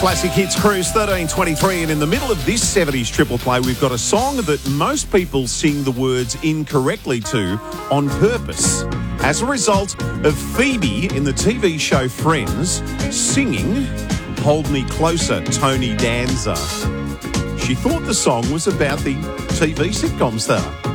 Classic Hits Cruise 1323, and in the middle of this 70s triple play, we've got a song that most people sing the words incorrectly to on purpose. As a result of Phoebe in the TV show Friends singing Hold Me Closer, Tony Danza. She thought the song was about the TV sitcom star.